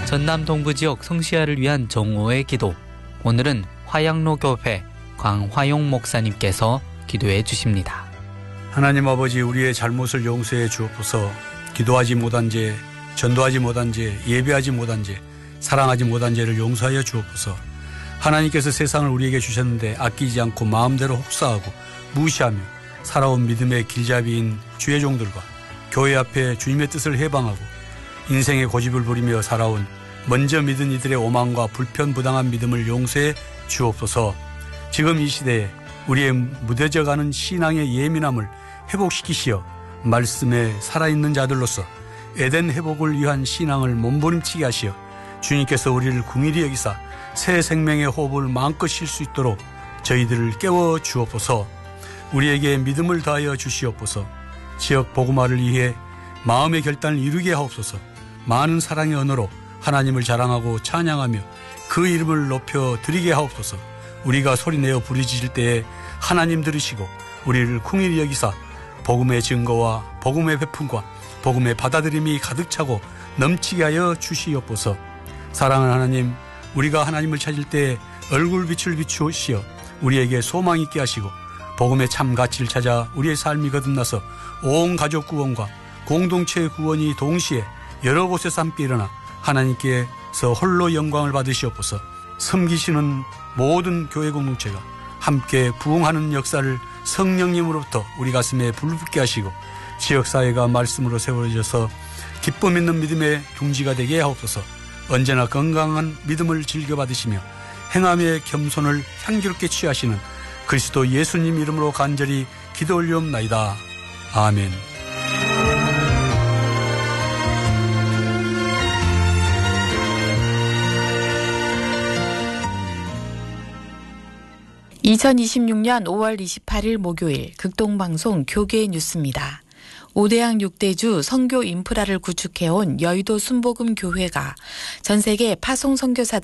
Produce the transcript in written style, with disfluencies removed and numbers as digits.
전남 동부지역 성시아를 위한 정오의 기도. 오늘은 화양로교회 광화용 목사님께서 기도해 주십니다. 하나님 아버지, 우리의 잘못을 용서해 주옵소서. 기도하지 못한 죄, 전도하지 못한 죄, 예배하지 못한 죄, 사랑하지 못한 죄를 용서하여 주옵소서. 하나님께서 세상을 우리에게 주셨는데 아끼지 않고 마음대로 혹사하고 무시하며 살아온 믿음의 길잡이인 주의 종들과 교회 앞에 주님의 뜻을 해방하고 인생의 고집을 부리며 살아온 먼저 믿은 이들의 오만과 불편부당한 믿음을 용서해 주옵소서. 지금 이 시대에 우리의 무뎌져가는 신앙의 예민함을 회복시키시어 말씀에 살아있는 자들로서 에덴 회복을 위한 신앙을 몸부림치게 하시어 주님께서 우리를 긍휼히 여기사 새 생명의 호흡을 마음껏 쉴 수 있도록 저희들을 깨워 주옵소서. 우리에게 믿음을 다하여 주시옵소서. 지역 복음화를 위해 마음의 결단을 이루게 하옵소서. 많은 사랑의 언어로 하나님을 자랑하고 찬양하며 그 이름을 높여 드리게 하옵소서. 우리가 소리내어 부르짖을 때에 하나님 들으시고 우리를 긍휼히 여기사 복음의 증거와 복음의 베품과 복음의 받아들임이 가득 차고 넘치게 하여 주시옵소서. 사랑하는 하나님, 우리가 하나님을 찾을 때 얼굴빛을 비추시어 우리에게 소망 있게 하시고 복음의 참 가치를 찾아 우리의 삶이 거듭나서 온 가족 구원과 공동체의 구원이 동시에 여러 곳에서 함께 일어나 하나님께서 홀로 영광을 받으시옵소서. 섬기시는 모든 교회 공동체가 함께 부흥하는 역사를 성령님으로부터 우리 가슴에 불붙게 하시고 지역사회가 말씀으로 세워져서 기쁨 있는 믿음의 둥지가 되게 하옵소서. 언제나 건강한 믿음을 즐겨받으시며 행함의 겸손을 향기롭게 취하시는 그리스도 예수님 이름으로 간절히 기도 올리옵나이다. 아멘. (2026년 5월 28일) 목요일 극동방송 교계 뉴스입니다. 5대양 6대주 선교 인프라를 구축해온 여의도 순복음 교회가 전 세계 파송 선교사들